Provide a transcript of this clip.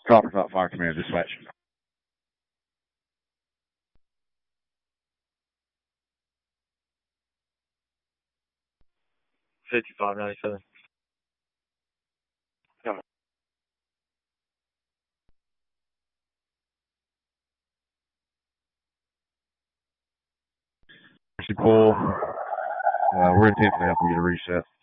Copper Top Fire Command dispatch. 5597. Pull. We're in Tampa to help you get a reset.